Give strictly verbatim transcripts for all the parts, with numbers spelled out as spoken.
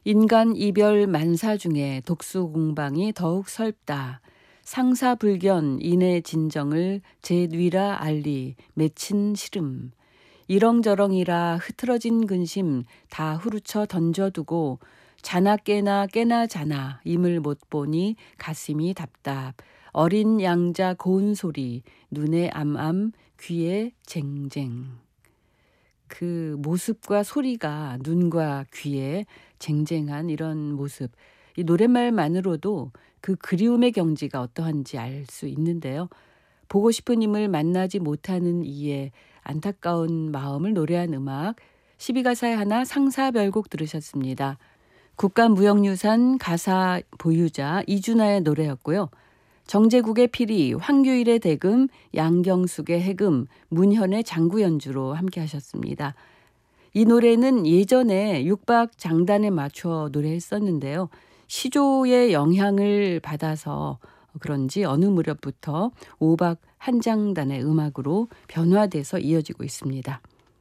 인간 이별 만사 중에 독수 공방이 더욱 설다. 상사불견 인의 진정을 제 뉘라 알리 맺힌 시름. 이렁저렁이라 흐트러진 근심 다 후루쳐 던져두고 자나 깨나 깨나 자나 임을 못 보니 가슴이 답답. 어린 양자 고운 소리 눈에 암암 귀에 쟁쟁. 그 모습과 소리가 눈과 귀에 쟁쟁한 이런 모습. 이 노랫말만으로도 그 그리움의 경지가 어떠한지 알 수 있는데요. 보고 싶은 임을 만나지 못하는 이의 안타까운 마음을 노래한 음악 십이 가사의 하나 상사별곡 들으셨습니다. 국가무형유산 가사 보유자 이준하의 노래였고요. 정제국의 피리, 황규일의 대금, 양경숙의 해금, 문현의 장구 연주로 함께 하셨습니다. 이 노래는 예전에 육박 장단에 맞춰 노래했었는데요. 시조의 영향을 받아서 그런지 어느 무렵부터 오박 한장단의 음악으로 변화돼서 이어지고 있습니다.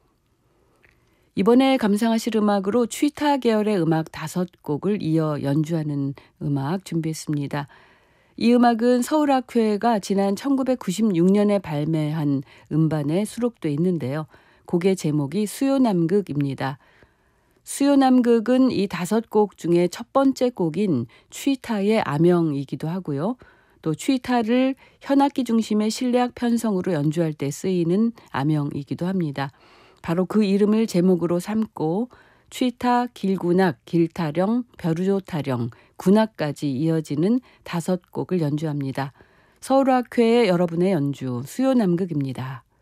이번에 감상하실 음악으로 취타 계열의 음악 다섯 곡을 이어 연주하는 음악 준비했습니다. 이 음악은 서울학회가 지난 천구백구십육 년에 발매한 음반에 수록돼 있는데요. 곡의 제목이 수요남극입니다. 수요남극은 이 다섯 곡 중에 첫 번째 곡인 취타의 아명이기도 하고요. 또 취타를 현악기 중심의 실내악 편성으로 연주할 때 쓰이는 아명이기도 합니다. 바로 그 이름을 제목으로 삼고 취타, 길군악, 길타령, 벼루조타령, 군악까지 이어지는 다섯 곡을 연주합니다. 서울학회의 여러분의 연주 수요남극입니다.